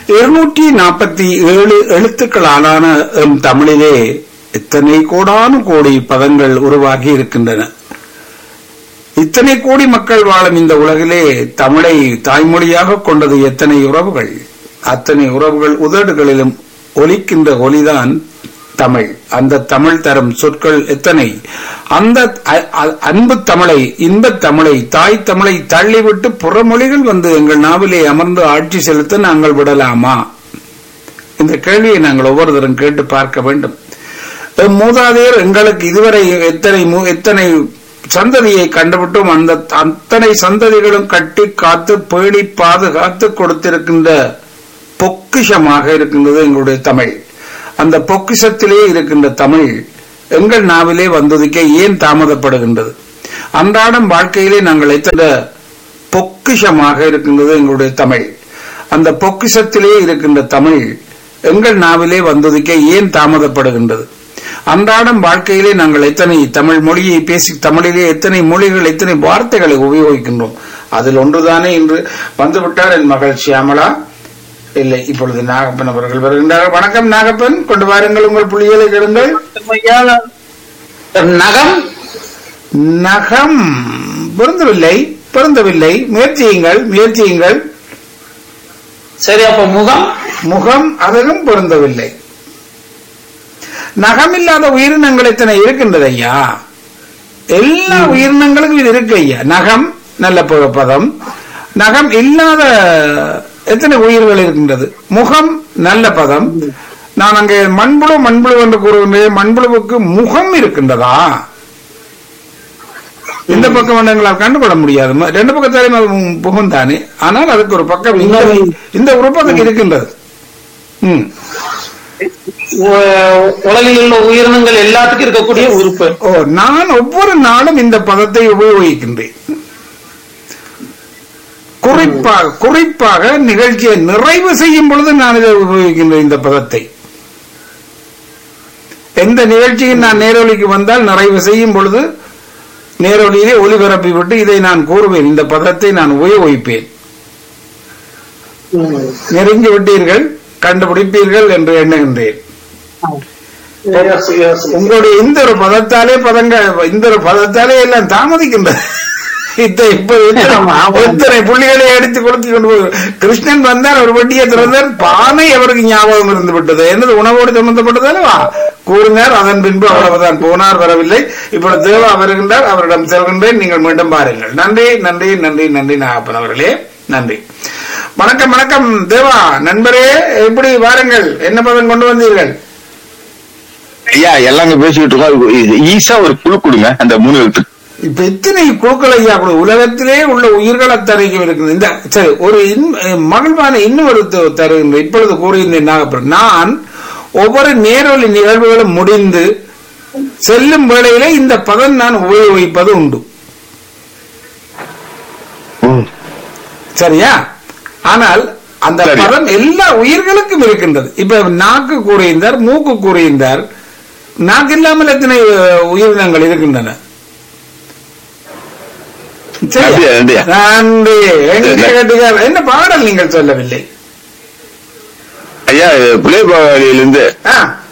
247 எழுத்துக்களாலான தமிழிலே எத்தனை கோடானு கோடி பதங்கள் உருவாகி இருக்கின்றன. இத்தனை கோடி மக்கள் வாழும் இந்த உலகிலே தமிழை தாய்மொழியாக கொண்டது எத்தனை உறவுகள். அத்தனை உறவுகள் உதடுகளிலும் ஒலிக்கின்ற ஒலிதான் தமிழ். அந்த தமிழ் தரும் சொற்கள் எத்தனை. அந்த அன்பு தமிழை, இன்பத் தமிழை, தாய் தமிழை தள்ளிவிட்டு புறமொழிகள் வந்து எங்கள் நாவிலே அமர்ந்து ஆட்சி செலுத்த நாங்கள் விடலாமா? இந்த கேள்வியை நாங்கள் ஒவ்வொருத்தரும் கேட்டு பார்க்க வேண்டும். மூதாதையர் எங்களுக்கு இதுவரை எத்தனை சந்ததியை கண்டுவிட்டோம். அந்த அத்தனை சந்ததிகளும் கட்டி காத்து பேணி பாதுகாத்து கொடுத்திருக்கின்ற பொக்கிஷமாக இருக்கின்றது எங்களுடைய தமிழ். அந்த பொக்கிஷத்திலே இருக்கின்ற தமிழ் எங்கள் நாவிலே வந்துதிக்க ஏன் தாமதப்படுகின்றது? அன்றாடம் வாழ்க்கையிலே நாங்கள் எத்தனை பொக்கிஷமாக இருக்கின்றது எங்களுடைய தமிழ். அந்த பொக்கிஷத்திலே இருக்கின்ற தமிழ் எங்கள் நாவிலே வந்துதிக்க ஏன் தாமதப்படுகின்றது? அன்றாடம் வாழ்க்கையிலே நாங்கள் எத்தனை தமிழ் மொழியை பேசி தமிழிலே எத்தனை மொழிகள் எத்தனை வார்த்தைகளை உபயோகிக்கின்றோம். அதில் ஒன்றுதானே இன்று வந்துவிட்டார் என் மகள் சியாமலா. இல்லை, இப்பொழுது நாகப்பன் அவர்கள் வருகின்றார்கள். வணக்கம் நாகப்பன், கொண்டு வாருங்கள் உங்கள் புள்ளிகளை கேளுங்கள். நகம் நகம் பொருந்தவில்லை. முயற்சியுங்கள். சரி, அப்ப முகம் அதுவும் பொருந்தவில்லை. நகமில்லாத உயிரினங்கள் எத்தனை இருக்கின்றது ஐயா? எல்லா உயிரினங்களுக்கும் இது இருக்கு ஐயா. நகம் நல்ல பதம். நகம் இல்லாத எத்தனை உயிர்கள் இருக்கின்றது? முகம் நல்ல பதம். நான் அங்கே மண்புழு என்று கூறுகின்றேன். மண்புழுவுக்கு முகம் இருக்கின்றதா? இந்த பக்கம் எங்களால் கண்டுகொள்ள முடியாது. ரெண்டு பக்கத்தாலே முகம் தானே. ஆனால் அதுக்கு ஒரு பக்கம் இந்த ஒரு பக்கம் இருக்கின்றது. உலகில் உள்ள உயிரினங்கள் எல்லாத்துக்கும் இருக்கக்கூடிய உறுப்பு. நான் ஒவ்வொரு நாளும் இந்த பதத்தை உபயோகிக்கின்றேன். குறிப்பாக நிகழ்ச்சியை நிறைவு செய்யும் பொழுது நான் இதை உபயோகிக்கின்றேன். இந்த பதத்தை எந்த நிகழ்ச்சியில் நான் நேரொலிக்கு வந்தால் நிறைவு செய்யும் பொழுது நேரொலியிலே ஒளிபரப்பி விட்டு இதை நான் கூறுவேன். இந்த பதத்தை நான் உபயோகிப்பேன். நெருங்கி விட்டீர்கள், கண்டுபிடிப்பீர்கள் என்று எண்ணுகின்றேன். உங்களுடைய இந்த ஒரு பதத்தாலே எல்லாம் தாமதிக்கின்றது. எத்தனை புள்ளிகளை அடித்து கொடுத்து கொண்டு கிருஷ்ணன் வந்தார், ஒரு வட்டியை திறந்தார், பானை அவருக்கு ஞாபகம் இருந்து விட்டது. என்னது உணவோடு சம்பந்தப்பட்டதல்லவா கூறினார். அதன் பின்பு அவ்வளவுதான், போனார், வரவில்லை. இப்பொழுது தேவா வருகின்றார், அவரிடம் செல்கின்றேன். நீங்கள் மீண்டும் பாருங்கள். நன்றி நாகப்பன் அவர்களே, நன்றி. வணக்கம் தேவா நண்பரே, எப்படி வாருங்கள், என்ன பதம் கொண்டு வந்தீர்கள்? ஐயா எல்லாமே பேசிக்கிட்டு இருக்கோம். ஈஸா ஒரு குழு கொடுங்க அந்த 3 எழுத்து. இப்ப எத்தனை குழுக்கள் ஐயா உலகத்திலே உள்ள உயிர்கள் அத்தனைக்கும் இருக்குது. இந்த சரி, ஒரு மகிழ்வான இன்னும் ஒரு தருகின்ற இப்பொழுது கூறியிருந்தேன் நாகப்பன். நான் ஒவ்வொரு நேரொலி நிகழ்வுகளும் முடிந்து செல்லும் வேளையிலே இந்த பதம் நான் உபயோகிப்பது உண்டு. சரியா? ஆனால் அந்த பதம் எல்லா உயிர்களுக்கும் இருக்கின்றது. இப்ப நாக்கு கூறியிருந்தார், மூக்கு கூறியிருந்தார். நாக்கு இல்லாமல் எத்தனை உயிரினங்கள் இருக்கின்றன? என்ன பாடல் நீங்கள் சொல்லவில்லை ஐயா? புலிபாவலியிலிருந்து